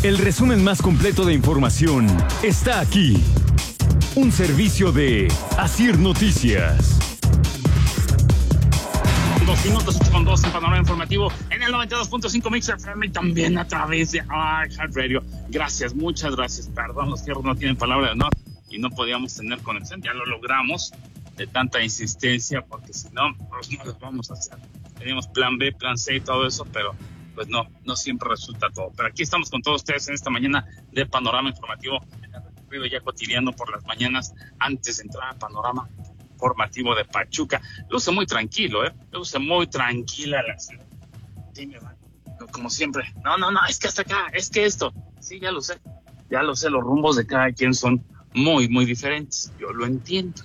El resumen más completo de información está aquí. Un servicio de Asir Noticias. 2 minutos, 8:02 en Panorama Informativo en el 92.5 Mix FM y también a través de iHeartRadio. Gracias, muchas gracias. Perdón, los fierros no tienen palabra de honor y no podíamos tener conexión. Ya lo logramos de tanta insistencia, porque si no, pues no lo vamos a hacer. Teníamos plan B, plan C y todo eso, pero pues no siempre resulta todo. Pero aquí estamos con todos ustedes en esta mañana de Panorama Informativo, en el recorrido ya cotidiano por las mañanas antes de entrar a Panorama Informativo de Pachuca. Luce muy tranquilo, luce muy tranquila la ciudad. Sí, como siempre. No, es que hasta acá, es que esto. Sí, ya lo sé, los rumbos de cada quien son muy, muy diferentes. Yo lo entiendo,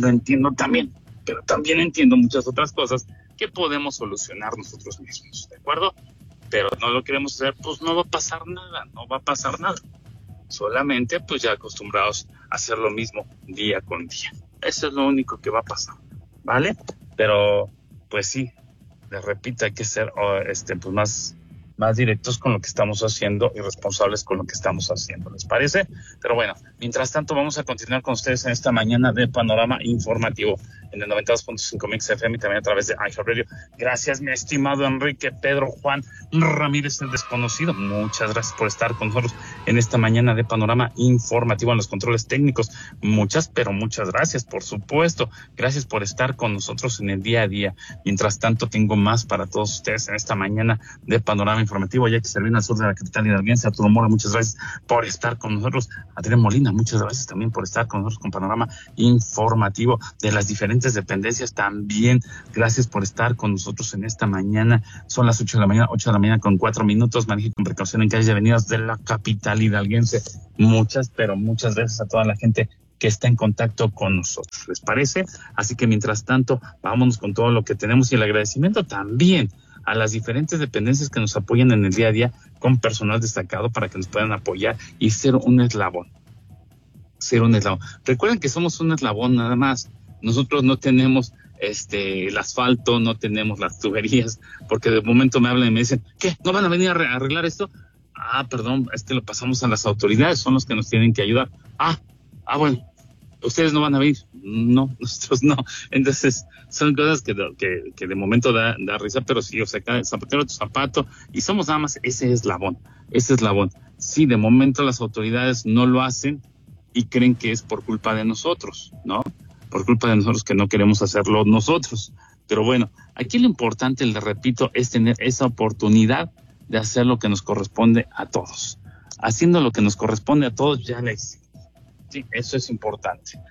pero también entiendo muchas otras cosas que podemos solucionar nosotros mismos, ¿de acuerdo? Pero no lo queremos hacer, pues no va a pasar nada. Solamente, pues ya acostumbrados a hacer lo mismo día con día. Eso es lo único que va a pasar, ¿vale? Pero, pues sí, les repito, hay que ser pues más directos con lo que estamos haciendo y responsables con lo que estamos haciendo, ¿les parece? Pero bueno, mientras tanto vamos a continuar con ustedes en esta mañana de Panorama Informativo en el 92.5 Mix FM y también a través de iHeartRadio. Gracias, mi estimado Enrique Pedro Juan Ramírez, el desconocido. Muchas gracias por estar con nosotros en esta mañana de Panorama Informativo en los controles técnicos. Muchas gracias, por supuesto. Gracias por estar con nosotros en el día a día. Mientras tanto, tengo más para todos ustedes en esta mañana de Panorama Informativo, ya que se viene al sur de la capital hidalguense. Arturo Mora, muchas gracias por estar con nosotros. Adrián Molina, muchas gracias también por estar con nosotros con Panorama Informativo de las diferentes dependencias. También gracias por estar con nosotros en esta mañana. Son las 8 de la mañana con 4 minutos. Maneje con precaución en calles y avenidas de la capital hidalguense. Muchas gracias a toda la gente que está en contacto con nosotros. ¿Les parece? Así que mientras tanto, vámonos con todo lo que tenemos y el agradecimiento también a las diferentes dependencias que nos apoyan en el día a día con personal destacado para que nos puedan apoyar y ser un eslabón. Recuerden que somos un eslabón nada más. Nosotros no tenemos el asfalto, no tenemos las tuberías, porque de momento me hablan y me dicen, ¿qué? ¿No van a venir a arreglar esto? Perdón, lo pasamos a las autoridades, son los que nos tienen que ayudar. Bueno, ustedes no van a venir. No, nosotros no. Entonces, son cosas que de momento da risa, pero sí, o sea, cada zapatero tu zapato, y somos nada más ese eslabón. Sí, de momento las autoridades no lo hacen y creen que es por culpa de nosotros, ¿no? Por culpa de nosotros que no queremos hacerlo nosotros. Pero bueno, aquí lo importante, les repito, es tener esa oportunidad de hacer lo que nos corresponde a todos. Haciendo lo que nos corresponde a todos, ya la hicimos. Sí, eso es importante.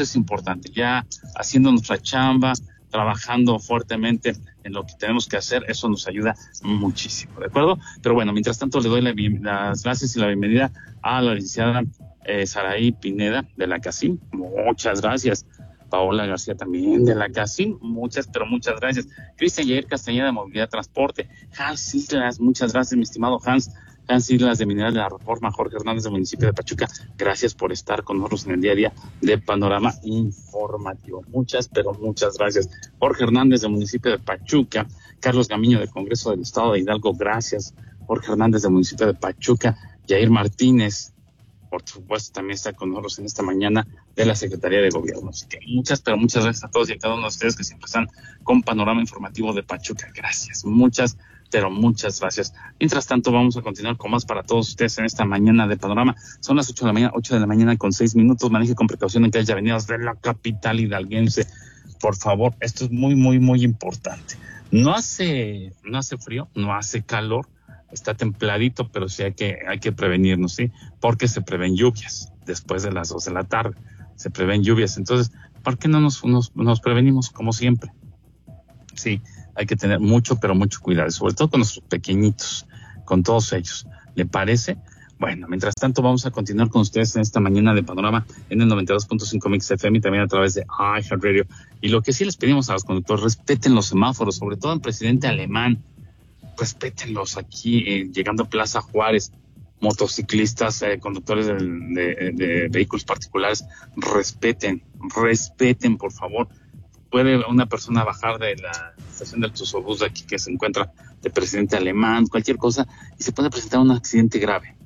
Ya haciendo nuestra chamba, trabajando fuertemente en lo que tenemos que hacer, eso nos ayuda muchísimo, ¿de acuerdo? Pero bueno, mientras tanto le doy las gracias y la bienvenida a la licenciada Saraí Pineda de la CACIM. Muchas gracias. Paola García también de la CACIM, muchas gracias. Cristian Yair Castañeda de Movilidad Transporte. Hans Islas, muchas gracias, mi estimado Hans Islas de Mineral de la Reforma. Jorge Hernández del municipio de Pachuca, gracias por estar con nosotros en el día a día de Panorama Informativo. Muchas gracias. Jorge Hernández del municipio de Pachuca. Carlos Gamiño del Congreso del Estado de Hidalgo, gracias. Jorge Hernández del municipio de Pachuca. Yair Martínez, por supuesto, también está con nosotros en esta mañana de la Secretaría de Gobierno. Así que muchas gracias a todos y a cada uno de ustedes que siempre están con Panorama Informativo de Pachuca. Gracias, muchas gracias. Mientras tanto, vamos a continuar con más para todos ustedes en esta mañana de Panorama. Son las 8 de la mañana con 6 minutos. Maneje con precaución en calles y avenidas de la capital hidalguense. Por favor, esto es muy, muy, muy importante. No hace frío, no hace calor. Está templadito, pero sí hay que prevenirnos, ¿sí? Porque se prevén lluvias después de las 2 de la tarde. Se prevén lluvias. Entonces, ¿por qué no nos prevenimos como siempre? Sí, hay que tener mucho cuidado, sobre todo con nuestros pequeñitos, con todos ellos. ¿Le parece? Bueno, mientras tanto vamos a continuar con ustedes en esta mañana de Panorama en el 92.5 Mix FM y también a través de iHeartRadio. Y lo que sí les pedimos a los conductores, respeten los semáforos, sobre todo al presidente alemán. Respétenlos aquí, llegando a Plaza Juárez, motociclistas, conductores de vehículos particulares, respeten, por favor. Puede una persona bajar de la estación del Tusobús de aquí que se encuentra de presidente alemán, cualquier cosa, y se puede presentar un accidente grave.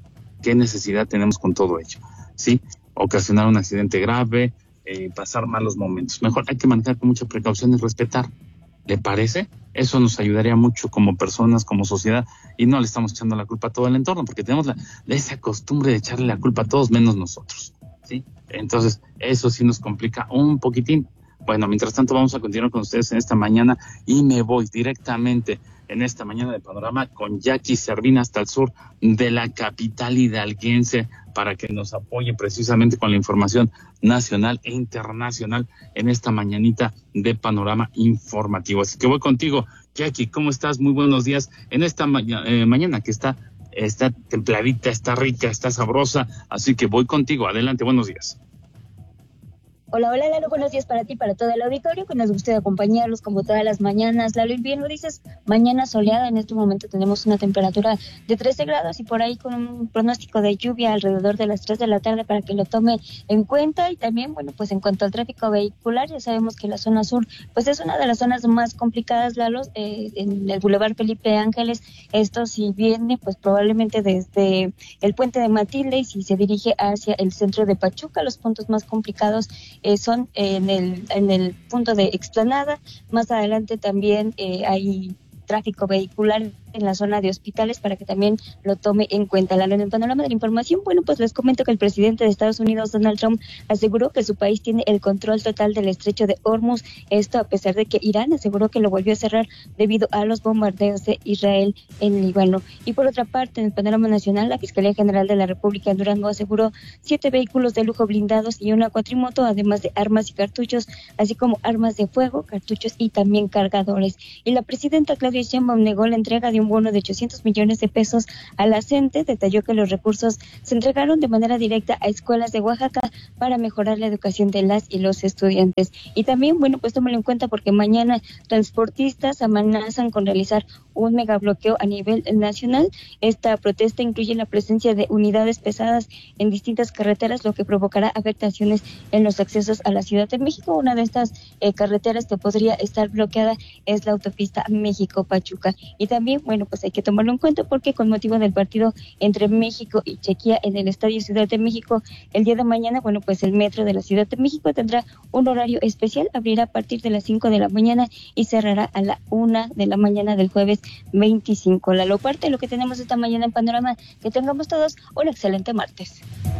¿Qué necesidad tenemos con todo ello? ¿Sí? Ocasionar un accidente grave, pasar malos momentos. Mejor hay que manejar con mucha precaución y respetar. ¿Le parece? Eso nos ayudaría mucho como personas, como sociedad, y no le estamos echando la culpa a todo el entorno, porque tenemos esa costumbre de echarle la culpa a todos menos nosotros, ¿sí? Entonces, eso sí nos complica un poquitín. Bueno, mientras tanto vamos a continuar con ustedes en esta mañana y me voy directamente en esta mañana de Panorama con Jackie Servina hasta el sur de la capital hidalguense para que nos apoye precisamente con la información nacional e internacional en esta mañanita de Panorama Informativo. Así que voy contigo, Jackie, ¿cómo estás? Muy buenos días en esta mañana que está templadita, está rica, está sabrosa, así que voy contigo. Adelante, buenos días. Hola, Lalo, buenos días para ti, para todo el auditorio, que nos guste acompañarlos como todas las mañanas. Lalo, y bien lo dices, mañana soleada, en este momento tenemos una temperatura de 13 grados y por ahí con un pronóstico de lluvia alrededor de las 3 de la tarde para que lo tome en cuenta. Y también, bueno, pues en cuanto al tráfico vehicular, ya sabemos que la zona sur, pues es una de las zonas más complicadas, Lalo, en el Boulevard Felipe Ángeles. Esto si viene, pues probablemente desde el puente de Matilde y si se dirige hacia el centro de Pachuca, los puntos más complicados son en el punto de Explanada. Más adelante también hay tráfico vehicular en la zona de Hospitales para que también lo tome en cuenta. En el panorama de la información, bueno, pues les comento que el presidente de Estados Unidos, Donald Trump, aseguró que su país tiene el control total del estrecho de Hormuz, esto a pesar de que Irán aseguró que lo volvió a cerrar debido a los bombardeos de Israel en Líbano. Y por otra parte, en el panorama nacional, la Fiscalía General de la República en Durango aseguró 7 vehículos de lujo blindados y una cuatrimoto, además de armas y cartuchos, así como armas de fuego, cartuchos y también cargadores. Y la presidenta Claudia Sheinbaum negó la entrega de un bono de 800 millones de pesos a la CENTE. Detalló que los recursos se entregaron de manera directa a escuelas de Oaxaca para mejorar la educación de las y los estudiantes. Y también, bueno, pues tómalo en cuenta porque mañana transportistas amenazan con realizar un megabloqueo a nivel nacional. Esta protesta incluye la presencia de unidades pesadas en distintas carreteras, lo que provocará afectaciones en los accesos a la Ciudad de México. Una de estas carreteras que podría estar bloqueada es la autopista México-Pachuca. Y también, bueno, pues hay que tomarlo en cuenta porque con motivo del partido entre México y Chequia en el Estadio Ciudad de México el día de mañana, bueno, pues el metro de la Ciudad de México tendrá un horario especial, abrirá a partir de las 5 de la mañana y cerrará a la 1 de la mañana del jueves 25. Lalo, parte de lo que tenemos esta mañana en Panorama, que tengamos todos un excelente martes.